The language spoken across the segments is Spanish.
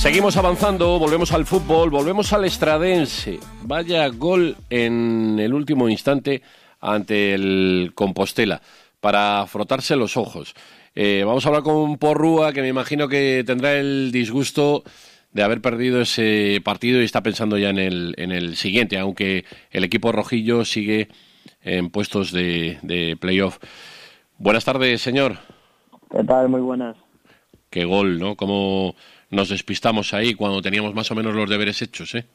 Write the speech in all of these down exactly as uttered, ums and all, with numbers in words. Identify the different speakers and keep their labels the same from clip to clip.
Speaker 1: Seguimos avanzando, volvemos al fútbol, volvemos al Estradense. Vaya gol en el último instante ante el Compostela para frotarse los ojos. Eh, vamos a hablar con Porrúa, que me imagino que tendrá el disgusto de haber perdido ese partido y está pensando ya en el, en el siguiente, aunque el equipo rojillo sigue en puestos de, de playoff. Buenas tardes, señor.
Speaker 2: ¿Qué tal? Muy buenas.
Speaker 1: Qué gol, ¿no? Cómo nos despistamos ahí cuando teníamos más o menos los deberes hechos, ¿eh?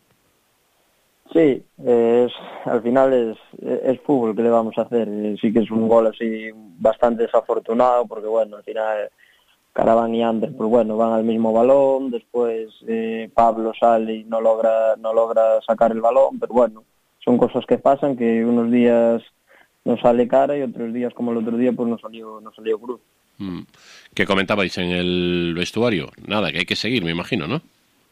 Speaker 2: Sí, es, al final es, es fútbol, ¿qué le vamos a hacer? Sí que es un gol así bastante desafortunado, porque bueno, al final Caravan y Ander, pues bueno, van al mismo balón, después eh, Pablo sale y no logra, no logra sacar el balón, pero bueno, son cosas que pasan, que unos días nos sale cara y otros días, como el otro día, pues nos salió, nos salió cruz.
Speaker 1: Mm. ¿Qué comentabais en el vestuario? Nada, que hay que seguir, me imagino, ¿no?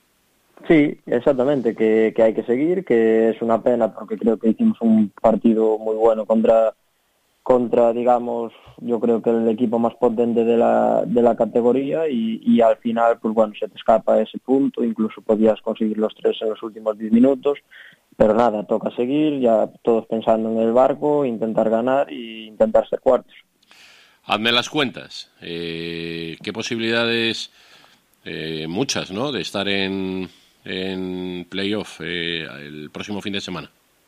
Speaker 2: Sí, exactamente, que, que hay que seguir, que es una pena porque creo que hicimos un partido muy bueno contra, contra digamos, yo creo que el equipo más potente de la, de la categoría y, y al final, pues bueno, se te escapa ese punto, incluso podías conseguir los tres en los últimos diez minutos, pero nada, toca seguir, ya todos pensando en el barco, intentar ganar e intentar ser cuartos.
Speaker 1: Hazme las cuentas. Eh, ¿Qué posibilidades? Eh, muchas, ¿no? De estar en, en playoff eh, el próximo fin de semana.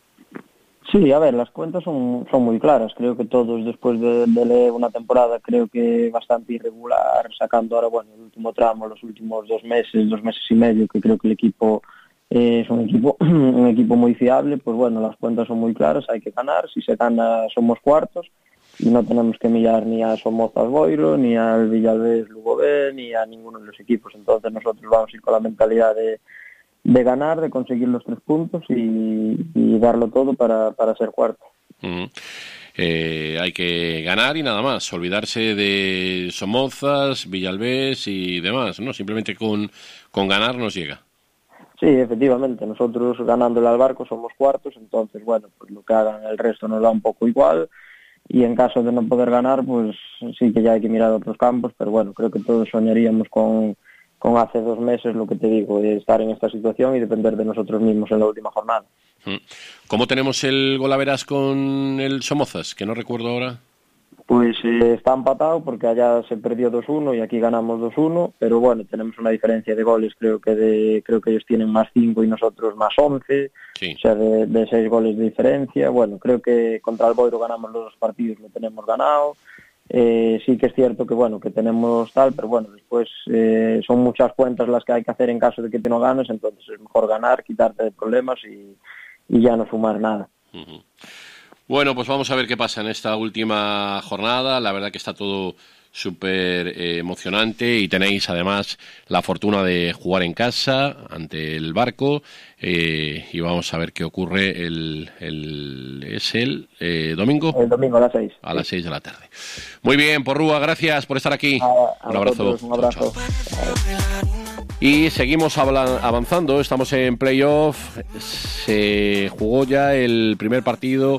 Speaker 2: Sí, a ver, las cuentas son, son muy claras. Creo que todos, después de, de leer una temporada, creo que bastante irregular, sacando ahora, bueno, el último tramo, los últimos dos meses, dos meses y medio, que creo que el equipo eh, es un equipo, un equipo muy fiable, pues bueno, las cuentas son muy claras, hay que ganar. Si se gana, somos cuartos. Y no tenemos que mirar ni a Somozas Boiro, ni al Villalbés Lugo B, ni a ninguno de los equipos. Entonces nosotros vamos a ir con la mentalidad de, de ganar, de conseguir los tres puntos y, y darlo todo para, para ser cuarto.
Speaker 1: Uh-huh. Eh, hay que ganar y nada más, olvidarse de Somozas, Villalbés y demás, ¿no? Simplemente con, con ganar nos llega.
Speaker 2: Sí, efectivamente, nosotros ganándole al barco somos cuartos, entonces bueno, pues lo que hagan el resto nos da un poco igual. Y en caso de no poder ganar, pues sí que ya hay que mirar otros campos, pero bueno, creo que todos soñaríamos con, con hace dos meses, lo que te digo, de estar en esta situación y depender de nosotros mismos en la última jornada.
Speaker 1: ¿Cómo tenemos el golaveras con el Somozas? Que no recuerdo ahora.
Speaker 2: Pues eh, está empatado porque allá se perdió dos uno y aquí ganamos dos uno, pero bueno, tenemos una diferencia de goles, creo que de creo que ellos tienen más cinco y nosotros más once, sí. O sea, de, de seis goles de diferencia. Bueno, creo que contra el Boiro ganamos los dos partidos, lo tenemos ganado. Eh, sí que es cierto que bueno, que tenemos tal, pero bueno, después eh, son muchas cuentas las que hay que hacer en caso de que te no ganes, entonces es mejor ganar, quitarte de problemas y, y ya no sumar nada.
Speaker 1: Uh-huh. Bueno, pues vamos a ver qué pasa en esta última jornada. La verdad que está todo súper eh, emocionante y tenéis además la fortuna de jugar en casa ante el Barco eh, y vamos a ver qué ocurre el, el es el eh, domingo.
Speaker 2: El domingo a las seis.
Speaker 1: A las seis de la tarde. Muy bien, Porrúa, gracias por estar aquí.
Speaker 2: A, a un abrazo. Vosotros, un abrazo. Chao, chao.
Speaker 1: Y seguimos avanzando, estamos en playoff. Se jugó ya el primer partido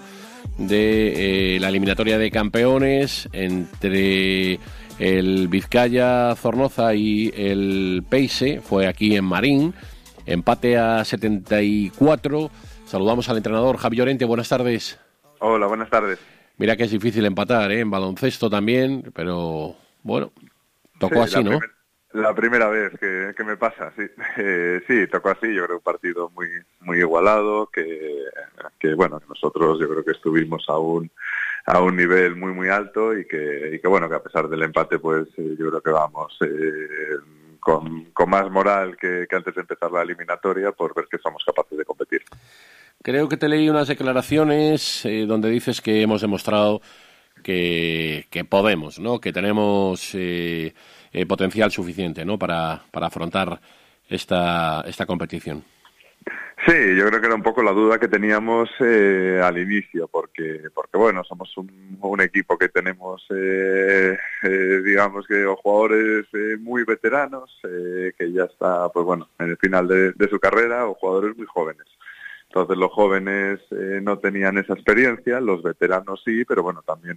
Speaker 1: de eh, la eliminatoria de campeones entre el Vizcaya Zornoza y el Peise. Fue aquí en Marín, empate a setenta y cuatro. Saludamos al entrenador Javi Llorente, buenas tardes.
Speaker 3: Hola, buenas tardes.
Speaker 1: Mira que es difícil empatar, ¿eh? En baloncesto también, pero bueno, tocó
Speaker 3: sí,
Speaker 1: así, ¿no?
Speaker 3: Primer, la primera vez que, que me pasa, sí. Eh, sí, tocó así, yo creo un partido muy muy igualado, que, que bueno, nosotros yo creo que estuvimos a un a un nivel muy muy alto y que, y que bueno, que a pesar del empate, pues eh, yo creo que vamos eh, con, con más moral que, que antes de empezar la eliminatoria por ver que somos capaces de competir.
Speaker 1: Creo que te leí unas declaraciones eh, donde dices que hemos demostrado que, que podemos, ¿no? Que tenemos eh, eh, potencial suficiente, ¿no? Para, para afrontar esta, esta competición.
Speaker 3: Sí, yo creo que era un poco la duda que teníamos eh, al inicio, porque porque bueno, somos un, un equipo que tenemos, eh, eh, digamos que jugadores eh, muy veteranos, eh, que ya está, pues bueno, en el final de, de su carrera, o jugadores muy jóvenes. Entonces los jóvenes eh, no tenían esa experiencia, los veteranos sí, pero bueno, también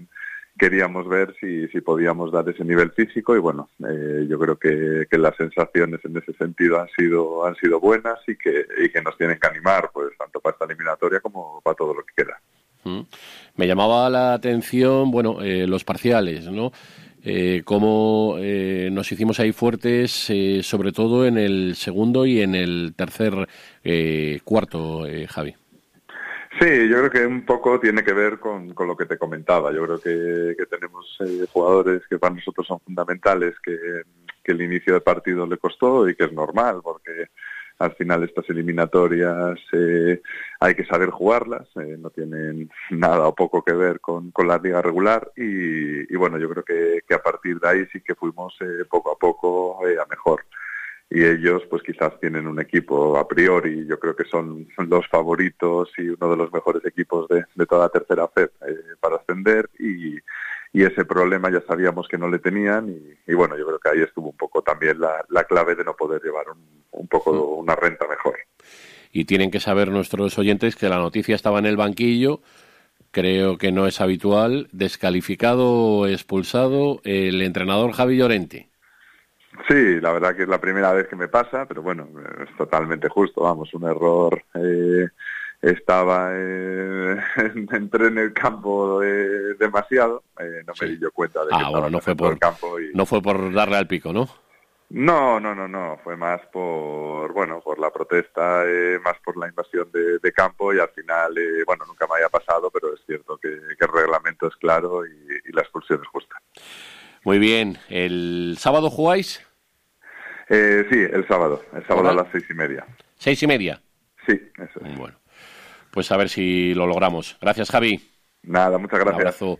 Speaker 3: queríamos ver si, si podíamos dar ese nivel físico y bueno, eh, yo creo que, que las sensaciones en ese sentido han sido han sido buenas y que, y que nos tienen que animar, pues tanto para esta eliminatoria como para todo lo que queda.
Speaker 1: Mm. Me llamaba la atención, bueno, eh, los parciales, ¿no? Eh, cómo eh, nos hicimos ahí fuertes, eh, sobre todo en el segundo y en el tercer eh, cuarto, eh, Javi.
Speaker 3: Sí, yo creo que un poco tiene que ver con, con lo que te comentaba. Yo creo que, que tenemos eh, jugadores que para nosotros son fundamentales, que, que el inicio de partido le costó y que es normal, porque al final estas eliminatorias eh, hay que saber jugarlas, eh, no tienen nada o poco que ver con, con la liga regular y, y bueno, yo creo que, que a partir de ahí sí que fuimos eh, poco a poco eh, a mejor. Y ellos pues quizás tienen un equipo a priori, yo creo que son los favoritos y uno de los mejores equipos de, de toda la tercera F E P eh, para ascender y, y ese problema ya sabíamos que no le tenían y, y bueno, yo creo que ahí estuvo un poco también la, la clave de no poder llevar un, un poco una renta mejor.
Speaker 1: Y tienen que saber nuestros oyentes que la noticia estaba en el banquillo, creo que no es habitual, descalificado o expulsado el entrenador Javi Llorente.
Speaker 3: Sí, la verdad que es la primera vez que me pasa, pero bueno, es totalmente justo, vamos, un error. Eh, estaba, eh, entré en el campo eh, demasiado, eh, no sí. me di yo cuenta de que
Speaker 1: ah,
Speaker 3: estaba
Speaker 1: bueno, no fue
Speaker 3: en
Speaker 1: por
Speaker 3: el campo. Y...
Speaker 1: no fue por darle al pico, ¿no?
Speaker 3: No, no, no, no, fue más por, bueno, por la protesta, eh, más por la invasión de, de campo y al final, eh, bueno, nunca me había pasado, pero es cierto que, que el reglamento es claro y, y la expulsión es justa.
Speaker 1: Muy bien, ¿el sábado jugáis?
Speaker 3: Eh, sí, el sábado, el sábado ¿Hola? a las seis y media.
Speaker 1: ¿Seis y media?
Speaker 3: Sí, eso es.
Speaker 1: Bueno, pues a ver si lo logramos. Gracias, Javi.
Speaker 3: Nada, muchas gracias.
Speaker 1: Un abrazo.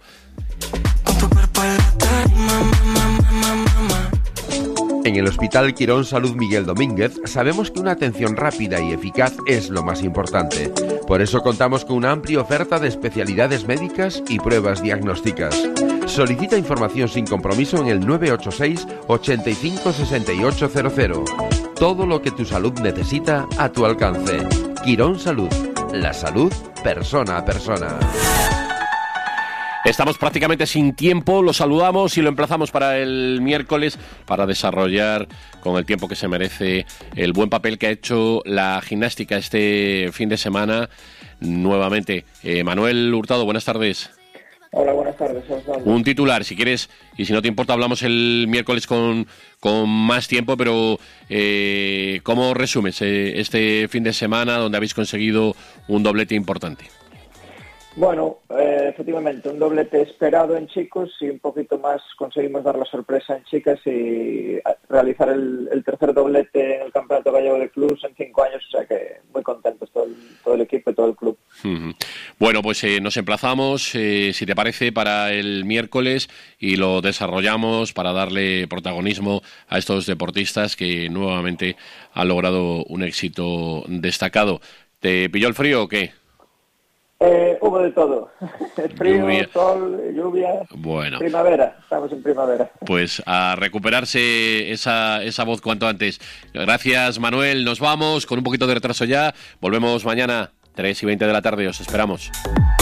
Speaker 4: En el Hospital Quirón Salud Miguel Domínguez sabemos que una atención rápida y eficaz es lo más importante. Por eso contamos con una amplia oferta de especialidades médicas y pruebas diagnósticas. Solicita información sin compromiso en el nueve ocho seis, ochenta y cinco, sesenta y ocho cero cero. Todo lo que tu salud necesita a tu alcance. Quirón Salud. La salud persona a persona.
Speaker 1: Estamos prácticamente sin tiempo, lo saludamos y lo emplazamos para el miércoles para desarrollar con el tiempo que se merece el buen papel que ha hecho la gimnástica este fin de semana. Nuevamente, eh, Manuel Hurtado, buenas tardes.
Speaker 2: Hola, buenas tardes.
Speaker 1: Un titular, si quieres, y si no te importa, hablamos el miércoles con, con más tiempo, pero eh, ¿cómo resumes eh, este fin de semana donde habéis conseguido un doblete importante?
Speaker 2: Bueno, eh, efectivamente, un doblete esperado en chicos y un poquito más conseguimos dar la sorpresa en chicas y realizar el, el tercer doblete en el Campeonato Gallego de Clubs en cinco años, o sea que muy contentos todo el, todo el equipo y todo el club.
Speaker 1: Uh-huh. Bueno, pues eh, nos emplazamos, eh, si te parece, para el miércoles y lo desarrollamos para darle protagonismo a estos deportistas que nuevamente han logrado un éxito destacado. ¿Te pilló el frío o qué?
Speaker 2: Eh, hubo de todo. Frío,
Speaker 1: lluvia.
Speaker 2: sol, lluvia,
Speaker 1: bueno.
Speaker 2: Primavera, estamos en primavera.
Speaker 1: Pues a recuperarse esa, esa voz cuanto antes. Gracias, Manuel, nos vamos con un poquito de retraso ya. Volvemos mañana, tres y veinte de la tarde, os esperamos.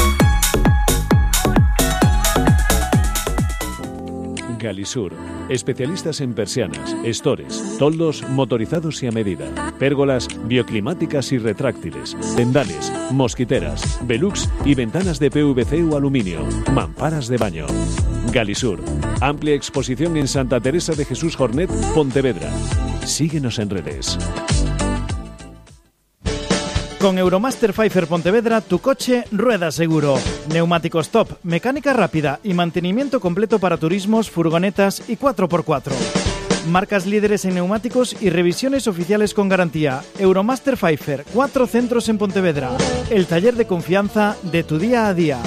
Speaker 5: Galisur, especialistas en persianas, estores, toldos motorizados y a medida, pérgolas bioclimáticas y retráctiles, tendales, mosquiteras, velux y ventanas de P V C o aluminio, mamparas de baño. Galisur, amplia exposición en Santa Teresa de Jesús Jornet, Pontevedra. Síguenos en redes.
Speaker 6: Con Euromaster Pfeiffer Pontevedra, tu coche rueda seguro. Neumáticos top, mecánica rápida y mantenimiento completo para turismos, furgonetas y cuatro por cuatro. Marcas líderes en neumáticos y revisiones oficiales con garantía. Euromaster Pfeiffer, cuatro centros en Pontevedra. El taller de confianza de tu día a día.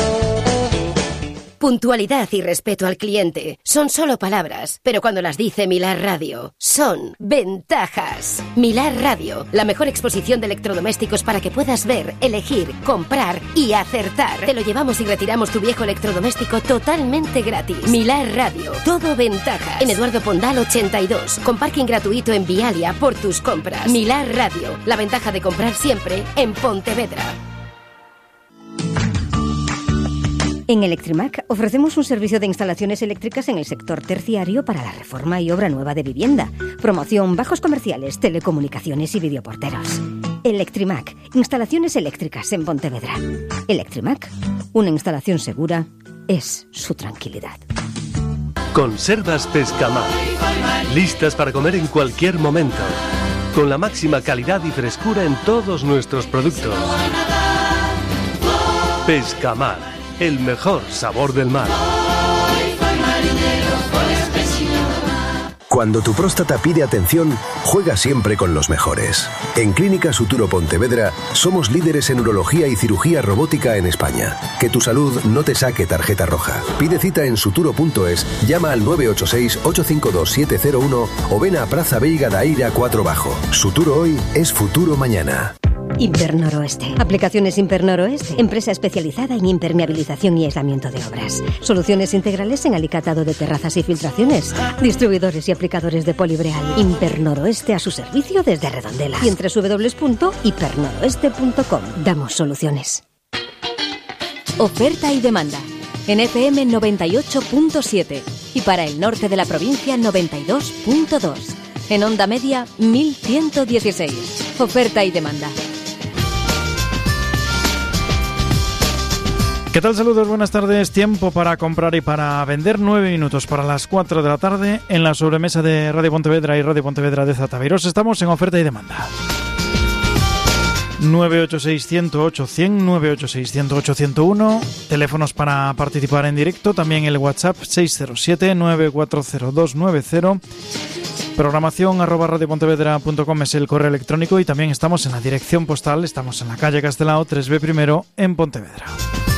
Speaker 7: Puntualidad y respeto al cliente son solo palabras, pero cuando las dice Milar Radio, son ventajas. Milar Radio, la mejor exposición de electrodomésticos para que puedas ver, elegir, comprar y acertar. Te lo llevamos y retiramos tu viejo electrodoméstico totalmente gratis. Milar Radio, todo ventajas. En Eduardo Pondal ochenta y dos, con parking gratuito en Vialia por tus compras. Milar Radio, la ventaja de comprar siempre en Pontevedra.
Speaker 8: En Electrimac ofrecemos un servicio de instalaciones eléctricas en el sector terciario para la reforma y obra nueva de vivienda, promoción, bajos comerciales, telecomunicaciones y videoporteros. Electrimac, instalaciones eléctricas en Pontevedra. Electrimac, una instalación segura es su tranquilidad.
Speaker 9: Conservas Pescamar, listas para comer en cualquier momento, con la máxima calidad y frescura en todos nuestros productos. Pescamar, el mejor sabor del mar.
Speaker 10: Cuando tu próstata pide atención, juega siempre con los mejores. En Clínica Suturo Pontevedra somos líderes en urología y cirugía robótica en España. Que tu salud no te saque tarjeta roja. Pide cita en suturo punto es, llama al nueve ocho seis, ocho cinco dos, siete cero uno o ven a Praza Veiga da Eira cuatro Bajo. Suturo hoy es futuro mañana.
Speaker 8: Impernoroeste. Aplicaciones Impernoroeste. Empresa especializada en impermeabilización y aislamiento de obras. Soluciones integrales en alicatado de terrazas y filtraciones. Distribuidores y aplicadores de polibreal. Impernoroeste a su servicio desde Redondela. Y en doble u doble u doble u punto impernoroeste punto com. Damos soluciones.
Speaker 11: Oferta y demanda. En F M noventa y ocho punto siete. Y para el norte de la provincia noventa y dos punto dos. En onda media mil ciento dieciséis. Oferta y demanda.
Speaker 6: ¿Qué tal? Saludos, buenas tardes. Tiempo para comprar y para vender. Nueve minutos para las cuatro de la tarde en la sobremesa de Radio Pontevedra y Radio Pontevedra de Zataviros. Estamos en oferta y demanda. nueve ocho seis, cero ocho, cien, nueve ocho seis, cero ocho, ciento uno. Teléfonos para participar en directo. También el WhatsApp seis cero siete, nueve cuatro cero dos nueve cero. Programación arroba radiopontevedra punto com es el correo electrónico y también estamos en la dirección postal. Estamos en la calle Castelao tres B primero en Pontevedra.